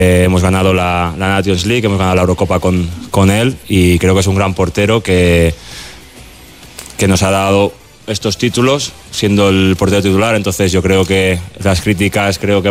Hemos ganado la Nations League, hemos ganado la Eurocopa con él y creo que es un gran portero que nos ha dado estos títulos siendo el portero titular. Entonces yo creo que las críticas creo que